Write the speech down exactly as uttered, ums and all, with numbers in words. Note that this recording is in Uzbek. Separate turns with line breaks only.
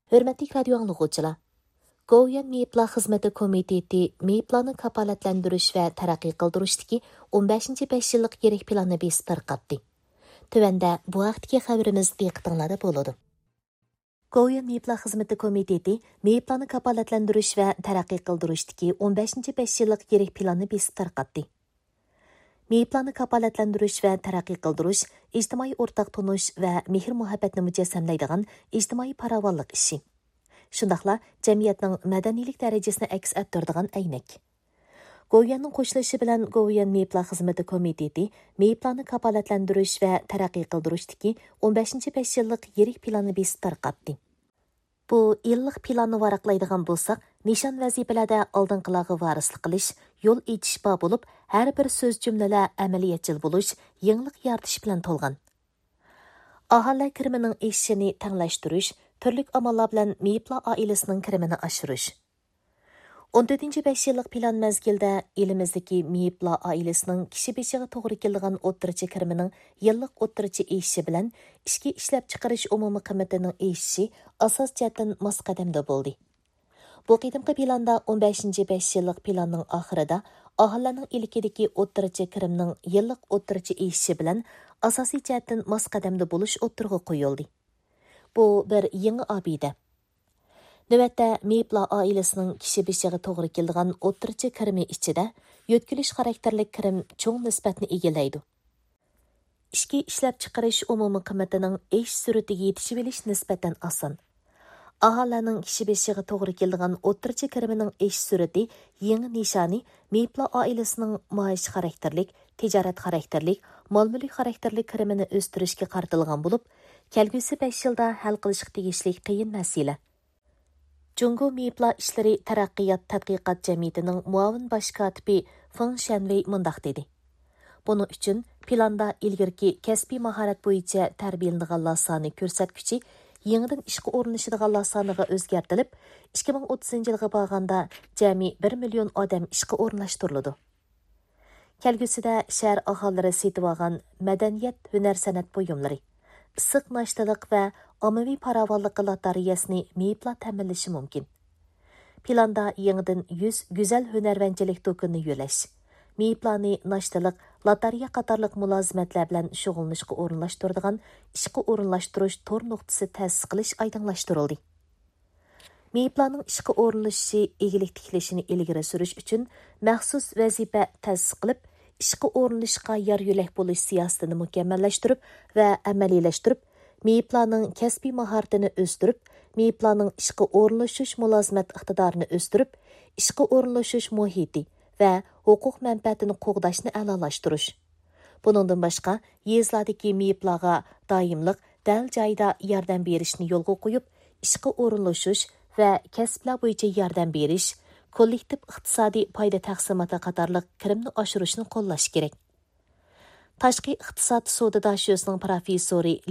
Hörmətli radio anlıqçılar, Govian Meyiplar Xizmeti Komiteti Meyiplarni kapalatlendirish və tərəqqi qıldırışdaki on beshinchi besh yillik gerek planını besib tarqatdı. Tövəndə bu haqdaki xəbərimiz diqqətinizdə boladı. Govian Meyiplar Xizmeti Komiteti Meyiplarni kapalatlendirish və tərəqqi qıldırışdaki on beshinchi besh yillik gerek planını besib tarqatdı. Meyiplarni kapalatlendirish və tərəqqi qıldırış, ictimai ortaq tunuş və mehr-muhabbətni mücəssəmləydigan ictimai paravallıq işi. Şundaqla cəmiyyətnin mədənilik dərəcəsini əks etdirdigan əynək. Govianның qoşulaşı bilan Govian Meyiplar Xizmeti Komiteti Meyiplarni kapalatlendirish və tərəqqi qıldırışdaki on beshinchi besh yillik yirik planını besib tarqatdı. Bu yıllık planını varaqlaydigan bolsaq, nişan vəzifələrdə aldınqılarga varislik qilish, yol etiş ba bolup, hər bir söz cümlələr əməliyyatçıl buluş, yenilik yaratish bilan tolğan. Ahali kirimining eşishini tənglashtirush, turlik amallar bilan Meyiplar ailəsinin kirimini aşırış. on to'rtinchi besh yillik plan mezgildə elimizdagi Meyiplar ailəsinin kishi beshiga to'g'ri keladigan o'ttirchi kirimining yillik o'ttirchi eshishi bilan ichki ishlab chiqarish umumiy qiymatining eshishi asos jihatdan mos qadamda bo'ldi. Bu qadimgi planda on beshinchi besh yillik planning oxirida aholining ilkidagi o'ttirchi kirimning yillik o'ttirchi eshishi bilan asosiy jihatdan mos qadamda bo'lish o'ttirg'i qo'yildi. Bu bir yangi obida. Növətdə Meyiplar ailəsinin kishi beshiga to'g'ri keladigan o'ttirchi kirimi ichida yo'tkilish xarakterlik kirim cho'ng nisbatni egallaydi. Ishki ishlab chiqarish umumiy qiymatining esh suratiga yetishib olish nisbatan oson. Aholining kishi beshiga to'g'ri keladigan o'ttirchi kirimining esh surati yangi nishoni Meyiplar ailəsinin maosh xarakterlik, tijorat xarakterlik, mol-mulk xarakterlik kirimini o'stirishga qaratilgan bo'lib, kelgusi besh yilda hal qilishga tegishli qiyin masala. Jungo Meyiplar İşleri Taraqqiyot Tadqiqot Jamiyatining muavin bosh kotibi Feng Shanwei mundaq dedi. Buning uchun planda ilgirki kasbiy mahorat bo'yicha tarbiyalanganlar soni ko'rsatkichi yangidan ishga o'rinlashadiganlar soniga o'zgartirilib, ikki ming o'ttizinchi yilga borganda jami bir million odam ishga o'rinlashtiriladi. Kelgusida shahar aholilari setib olgan madaniyat, hunar, san'at buyumlari, issiq nashtalik va ommaviy paravallik lotareyasini Meyiplar ta'minlashi mumkin. Planda yangidan yuz go'zal hunarvanchilik do'konini yo'lash, Meyiplarni nashtalik, lotareya qatorliq mulozimatlar bilan shug'ullanishga o'rinlashtiradigan ishga o'rinlashtirish tor nuqtasi ta'sis qilish oydinlashtirildi. Meyiplarning ishga o'rinlashishi egilik tiklashini ilgari surish uchun maxsus vazifa ta'sis qilib, ishga o'rinlashishga yor yo'lak bo'lish siyosatini mukammallashtirib va amaliylashtirib, Meyiplarning kasbiy mahoratini o'stirib, Meyiplarning ishga o'rinlashish mulozimat iqtidorini o'stirib, ishga o'rinlashish muhiti va huquq manfaatini qo'g'dashni a'lolashtirish. Buningdan boshqa, yezlardagi Meyiplarga doimliq dal joyda yordam berishni yo'lga qo'yib, ishga o'rinlashish va kasblar bo'yicha yordam berish, kollektiv iqtisodiy foyda taqsimoti qatorliq kirimni oshirishni qo'llash kerak. Tashqi iqtisod sodadoshining professori